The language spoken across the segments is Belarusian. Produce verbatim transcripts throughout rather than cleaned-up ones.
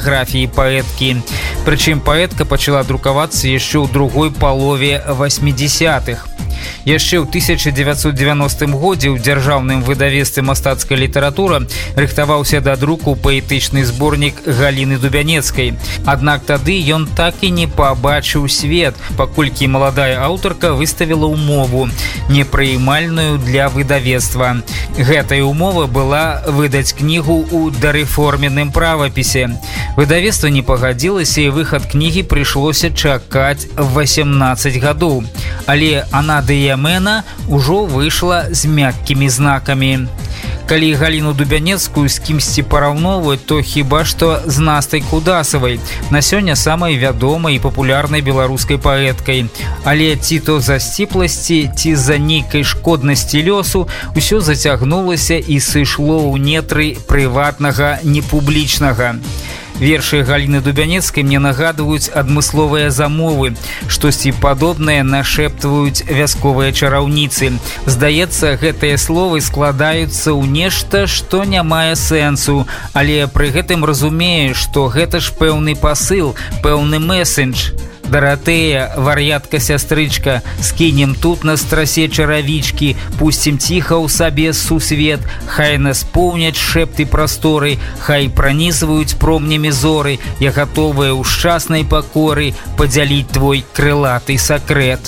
біяграфіі паэткі. Прычым паэтка пачала друкавацца яшчэ ў другой палове восьмідзесятых. Яшчэ ў тысяча дзевяцьсот дзевяностым годзе ў дзяржаўным выдавецтве «Мастацкая літаратура» рыхтаваўся да друку паэтычны зборнік Галіны Дубянецкай. Аднак тады ён так і не пабачыў свет, паколькі маладая аўтарка выставіла ўмову, непрыймальную для выдавецтва. Гэтая ўмова была выдаць кнігу ў дарэформеным правапісе. Выдавецтва не пагадзілася, і выхад кнігі прыйшлося чакаць восемнадцаць гадоў. Але «Ана Дыямена» ўжо выйшла з мяккімі знакамі. Калі Галіну Дубянецкую з кімсьці параўноўваць, то хіба што з Настай Кудасавай, на сёння самай вядомай і папулярнай беларускай паэткай. Але ці то за сціпласці, ці з-за нейкай шкоднасці лёсу усё зацягнулася і сышло ў нетры прыватнага непублічнага. Вершы Галіны Дубянецкай мне нагадваюць адмысловыя замовы, штосьці падобнае нашэптваюць вясковыя чараўніцы. Здаецца, гэтыя словы складаюцца ў нешта, што не мае сэнсу, але пры гэтым разумею, што гэта ж пэўны пасыл, пэўны месендж. Даратэя, вар'ятка-сястрычка, скінем тут на страсе чаравічкі, пусцім ціха ў сабе сусвет, хай нас поўняць шэпты прасторы, хай пранізваюць промнямі зоры, я гатовая ў шчаснай пакоры падзяліць твой крылаты сакрэт.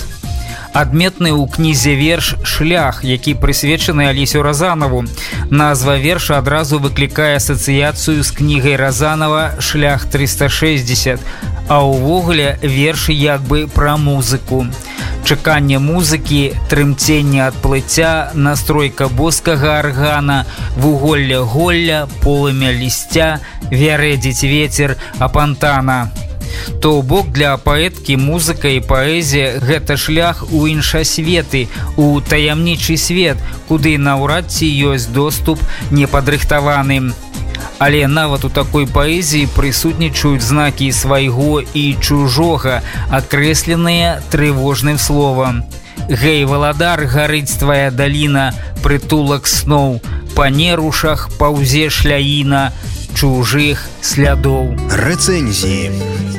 Адметны ў кнізе верш «Шлях», які прысвечаны Алесю Разанову. Назва верша адразу выклікае асацыяцыю з кнігай Разанова «Шлях трыста шэсцьдзесят», а ўвогуле верш як бы пра музыку. Чаканне музыкі, трымценне ад плыцця, настройка боскага аргана, вуголля голля, полымя лісця, вярэдзіць вецер апантана. То бок для паэткі музыка і паэзія – гэта шлях у іншасветы, у таямнічы свет, куды наўрад ці ёсць доступ непадрыхтаваны. Але нават у такой паэзіі прысутнічаюць знакі свайго і чужога, акрэсленыя трывожным словам. Гэй, валадар, гарыць твая даліна, прытулак сноў, па нерушах паўзе шляіна чужых слядоў. Рэцэнзіі.